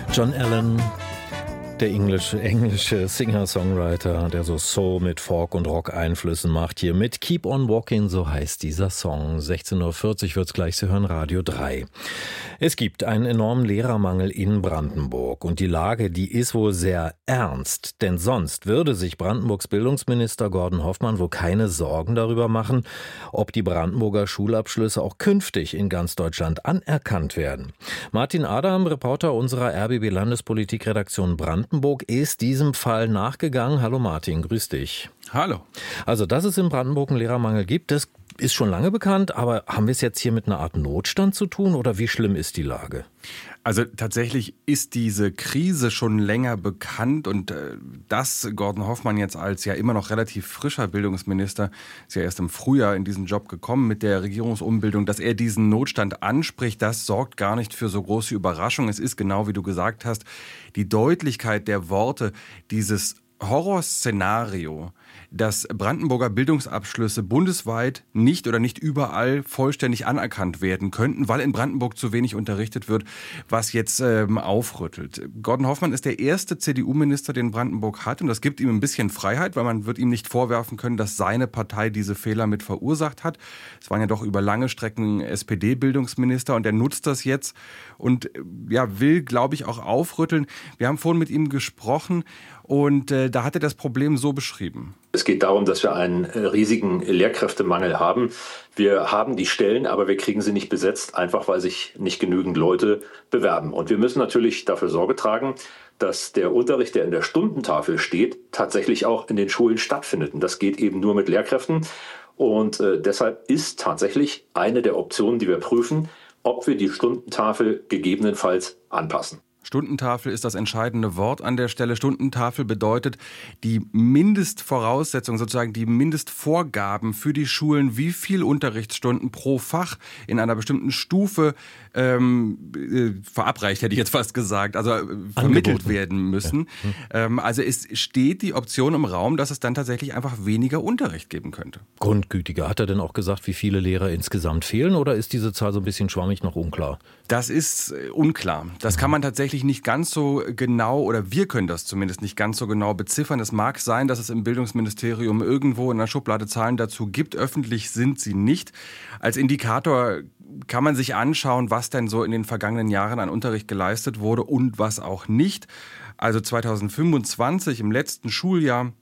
John Allen, der englische Singer-Songwriter, der so Soul mit Folk- und Rock-Einflüssen macht, hier mit Keep on Walking, so heißt dieser Song. 16.40 Uhr wird's gleich zu hören, Radio 3. Es gibt einen enormen Lehrermangel in Brandenburg und die Lage, die ist wohl sehr ernst, denn sonst würde sich Brandenburgs Bildungsminister Gordon Hoffmann wohl keine Sorgen darüber machen, ob die Brandenburger Schulabschlüsse auch künftig in ganz Deutschland anerkannt werden. Martin Adam, Reporter unserer RBB-Landespolitik-Redaktion Brandenburg, ist diesem Fall nachgegangen. Hallo Martin, grüß dich. Hallo. Also, dass es in Brandenburg einen Lehrermangel gibt, das ist schon lange bekannt, aber haben wir es jetzt hier mit einer Art Notstand zu tun oder wie schlimm ist die Lage? Also tatsächlich ist diese Krise schon länger bekannt und dass Gordon Hoffmann jetzt als ja immer noch relativ frischer Bildungsminister, ist ja erst im Frühjahr in diesen Job gekommen mit der Regierungsumbildung, dass er diesen Notstand anspricht, das sorgt gar nicht für so große Überraschung. Es ist genau wie du gesagt hast, die Deutlichkeit der Worte, dieses Horrorszenario, dass Brandenburger Bildungsabschlüsse bundesweit nicht oder nicht überall vollständig anerkannt werden könnten, weil in Brandenburg zu wenig unterrichtet wird, was jetzt aufrüttelt. Gordon Hoffmann ist der erste CDU-Minister, den Brandenburg hat, und das gibt ihm ein bisschen Freiheit, weil man wird ihm nicht vorwerfen können, dass seine Partei diese Fehler mit verursacht hat. Es waren ja doch über lange Strecken SPD-Bildungsminister und er nutzt das jetzt und will, glaube ich, auch aufrütteln. Wir haben vorhin mit ihm gesprochen und da hat er das Problem so beschrieben. Es geht darum, dass wir einen riesigen Lehrkräftemangel haben. Wir haben die Stellen, aber wir kriegen sie nicht besetzt, einfach weil sich nicht genügend Leute bewerben. Und wir müssen natürlich dafür Sorge tragen, dass der Unterricht, der in der Stundentafel steht, tatsächlich auch in den Schulen stattfindet. Und das geht eben nur mit Lehrkräften. Und deshalb ist tatsächlich eine der Optionen, die wir prüfen, ob wir die Stundentafel gegebenenfalls anpassen. Stundentafel ist das entscheidende Wort an der Stelle. Stundentafel bedeutet die Mindestvoraussetzung, sozusagen die Mindestvorgaben für die Schulen, wie viel Unterrichtsstunden pro Fach in einer bestimmten Stufe verabreicht, hätte ich jetzt fast gesagt, also vermittelt werden müssen. Ja. Also es steht die Option im Raum, dass es dann tatsächlich einfach weniger Unterricht geben könnte. Grundgütiger. Hat er denn auch gesagt, wie viele Lehrer insgesamt fehlen oder ist diese Zahl so ein bisschen schwammig noch unklar? Das ist unklar. Das kann man tatsächlich nicht ganz so genau, oder wir können das zumindest nicht ganz so genau beziffern. Es mag sein, dass es im Bildungsministerium irgendwo in der Schublade Zahlen dazu gibt. Öffentlich sind sie nicht. Als Indikator kann man sich anschauen, was denn so in den vergangenen Jahren an Unterricht geleistet wurde und was auch nicht. Also 2025, im letzten Schuljahr,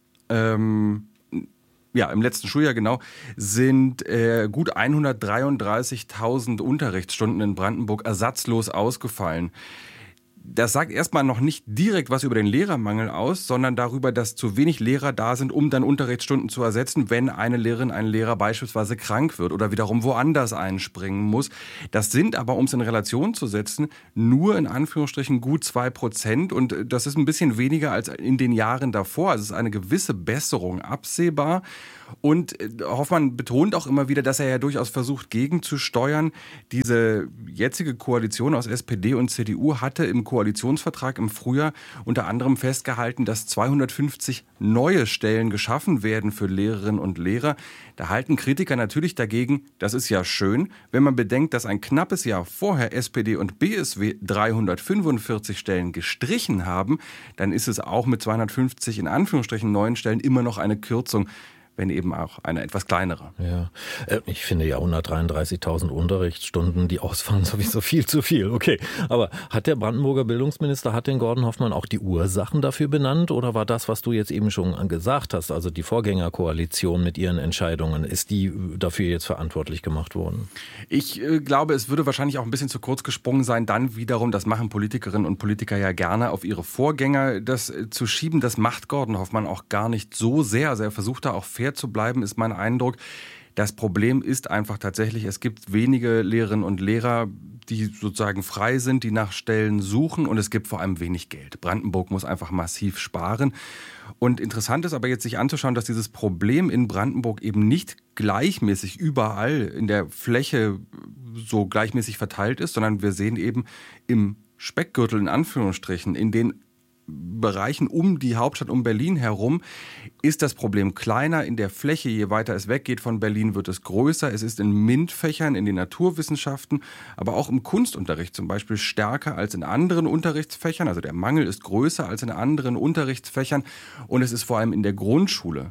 sind gut 133.000 Unterrichtsstunden in Brandenburg ersatzlos ausgefallen. Das sagt erstmal noch nicht direkt was über den Lehrermangel aus, sondern darüber, dass zu wenig Lehrer da sind, um dann Unterrichtsstunden zu ersetzen, wenn eine Lehrerin, ein Lehrer beispielsweise krank wird oder wiederum woanders einspringen muss. Das sind aber, um es in Relation zu setzen, nur in Anführungsstrichen gut 2%, und das ist ein bisschen weniger als in den Jahren davor. Also es ist eine gewisse Besserung absehbar. Und Hoffmann betont auch immer wieder, dass er ja durchaus versucht, gegenzusteuern. Diese jetzige Koalition aus SPD und CDU hatte im Koalitionsvertrag im Frühjahr unter anderem festgehalten, dass 250 neue Stellen geschaffen werden für Lehrerinnen und Lehrer. Da halten Kritiker natürlich dagegen, das ist ja schön, wenn man bedenkt, dass ein knappes Jahr vorher SPD und BSW 345 Stellen gestrichen haben, dann ist es auch mit 250 in Anführungsstrichen neuen Stellen immer noch eine Kürzung, wenn eben auch eine etwas kleinere. Ja, ich finde ja 133.000 Unterrichtsstunden, die ausfallen, sowieso viel zu viel. Okay, aber hat der Brandenburger Bildungsminister, hat den Gordon Hoffmann auch die Ursachen dafür benannt oder war das, was du jetzt eben schon gesagt hast, also die Vorgängerkoalition mit ihren Entscheidungen, ist die dafür jetzt verantwortlich gemacht worden? Ich glaube, es würde wahrscheinlich auch ein bisschen zu kurz gesprungen sein, dann wiederum, das machen Politikerinnen und Politiker ja gerne, auf ihre Vorgänger das zu schieben. Das macht Gordon Hoffmann auch gar nicht so sehr. Also er versucht da auch fair zu bleiben, ist mein Eindruck. Das Problem ist einfach tatsächlich, es gibt wenige Lehrerinnen und Lehrer, die sozusagen frei sind, die nach Stellen suchen, und es gibt vor allem wenig Geld. Brandenburg muss einfach massiv sparen. Und interessant ist aber jetzt sich anzuschauen, dass dieses Problem in Brandenburg eben nicht gleichmäßig überall in der Fläche so gleichmäßig verteilt ist, sondern wir sehen eben im Speckgürtel in Anführungsstrichen, in den Bereichen um die Hauptstadt, um Berlin herum, ist das Problem kleiner in der Fläche. Je weiter es weggeht von Berlin, wird es größer. Es ist in MINT-Fächern, in den Naturwissenschaften, aber auch im Kunstunterricht zum Beispiel stärker als in anderen Unterrichtsfächern. Also der Mangel ist größer als in anderen Unterrichtsfächern. Und es ist vor allem in der Grundschule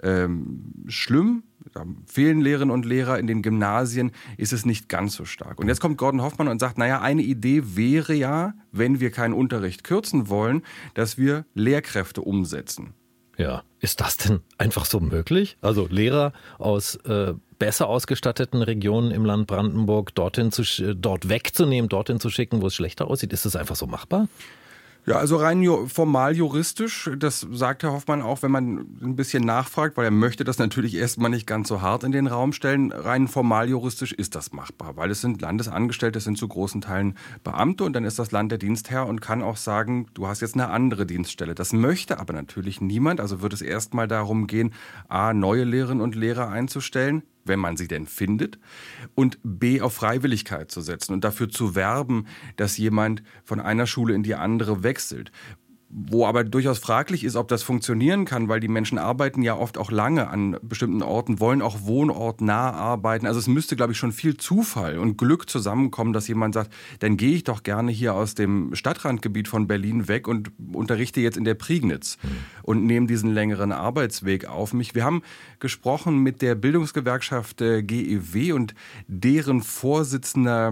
schlimm. Da fehlen Lehrerinnen und Lehrer. In den Gymnasien ist es nicht ganz so stark. Und jetzt kommt Gordon Hoffmann und sagt, naja, eine Idee wäre ja, wenn wir keinen Unterricht kürzen wollen, dass wir Lehrkräfte umsetzen. Ja, ist das denn einfach so möglich? Also Lehrer aus besser ausgestatteten Regionen im Land Brandenburg dort wegzunehmen, dorthin zu schicken, wo es schlechter aussieht, ist das einfach so machbar? Ja, also rein formal juristisch, das sagt Herr Hoffmann auch, wenn man ein bisschen nachfragt, weil er möchte das natürlich erstmal nicht ganz so hart in den Raum stellen. Rein formal juristisch ist das machbar, weil es sind Landesangestellte, es sind zu großen Teilen Beamte und dann ist das Land der Dienstherr und kann auch sagen, du hast jetzt eine andere Dienststelle. Das möchte aber natürlich niemand, also wird es erstmal darum gehen, A, neue Lehrerinnen und Lehrer einzustellen, wenn man sie denn findet, und B, auf Freiwilligkeit zu setzen und dafür zu werben, dass jemand von einer Schule in die andere wechselt. Wo aber durchaus fraglich ist, ob das funktionieren kann, weil die Menschen arbeiten ja oft auch lange an bestimmten Orten, wollen auch wohnortnah arbeiten. Also es müsste, glaube ich, schon viel Zufall und Glück zusammenkommen, dass jemand sagt, dann gehe ich doch gerne hier aus dem Stadtrandgebiet von Berlin weg und unterrichte jetzt in der Prignitz und nehme diesen längeren Arbeitsweg auf mich. Wir haben gesprochen mit der Bildungsgewerkschaft GEW und deren Vorsitzender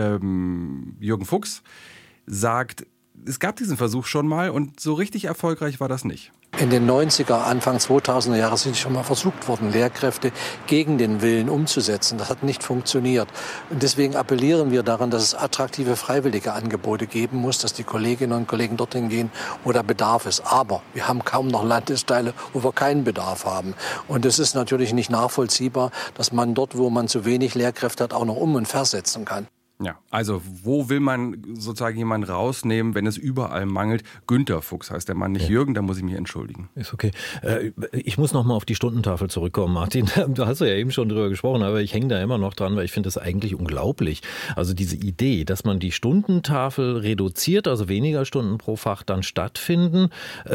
Jürgen Fuchs sagt, es gab diesen Versuch schon mal und so richtig erfolgreich war das nicht. In den 90er, Anfang 2000er Jahre sind schon mal versucht worden, Lehrkräfte gegen den Willen umzusetzen. Das hat nicht funktioniert. Und deswegen appellieren wir daran, dass es attraktive freiwillige Angebote geben muss, dass die Kolleginnen und Kollegen dorthin gehen, wo der Bedarf ist. Aber wir haben kaum noch Landesteile, wo wir keinen Bedarf haben. Und es ist natürlich nicht nachvollziehbar, dass man dort, wo man zu wenig Lehrkräfte hat, auch noch um- und versetzen kann. Ja, also wo will man sozusagen jemanden rausnehmen, wenn es überall mangelt? Günter Fuchs heißt der Mann, nicht Jürgen, da muss ich mich entschuldigen. Ist okay. Ich muss noch mal auf die Stundentafel zurückkommen, Martin. Da hast du ja eben schon drüber gesprochen, aber ich hänge da immer noch dran, weil ich finde das eigentlich unglaublich. Also diese Idee, dass man die Stundentafel reduziert, also weniger Stunden pro Fach dann stattfinden,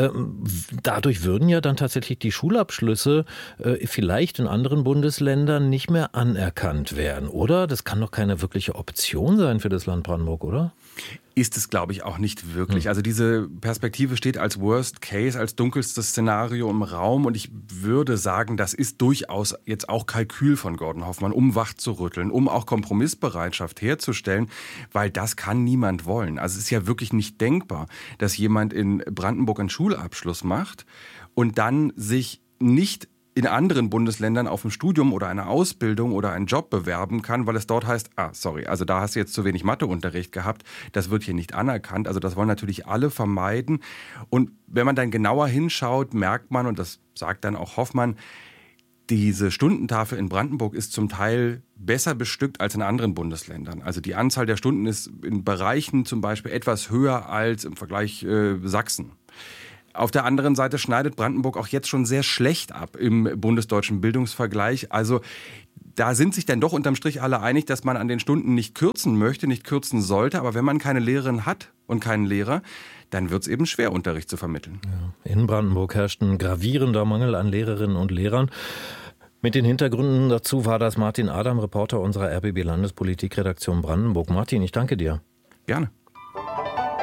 dadurch würden ja dann tatsächlich die Schulabschlüsse vielleicht in anderen Bundesländern nicht mehr anerkannt werden, oder? Das kann doch keine wirkliche Option sein für das Land Brandenburg, oder? Ist es, glaube ich, auch nicht wirklich. Also diese Perspektive steht als Worst Case, als dunkelstes Szenario im Raum. Und ich würde sagen, das ist durchaus jetzt auch Kalkül von Gordon Hoffmann, um wach zu rütteln, um auch Kompromissbereitschaft herzustellen, weil das kann niemand wollen. Also es ist ja wirklich nicht denkbar, dass jemand in Brandenburg einen Schulabschluss macht und dann sich nicht in anderen Bundesländern auf ein Studium oder eine Ausbildung oder einen Job bewerben kann, weil es dort heißt, also da hast du jetzt zu wenig Matheunterricht gehabt, das wird hier nicht anerkannt. Also das wollen natürlich alle vermeiden. Und wenn man dann genauer hinschaut, merkt man, und das sagt dann auch Hoffmann, diese Stundentafel in Brandenburg ist zum Teil besser bestückt als in anderen Bundesländern. Also die Anzahl der Stunden ist in Bereichen zum Beispiel etwas höher als im Vergleich Sachsen. Auf der anderen Seite schneidet Brandenburg auch jetzt schon sehr schlecht ab im bundesdeutschen Bildungsvergleich. Also da sind sich dann doch unterm Strich alle einig, dass man an den Stunden nicht kürzen möchte, nicht kürzen sollte. Aber wenn man keine Lehrerin hat und keinen Lehrer, dann wird es eben schwer, Unterricht zu vermitteln. Ja, in Brandenburg herrscht ein gravierender Mangel an Lehrerinnen und Lehrern. Mit den Hintergründen dazu war das Martin Adam, Reporter unserer RBB Landespolitikredaktion Brandenburg. Martin, ich danke dir. Gerne.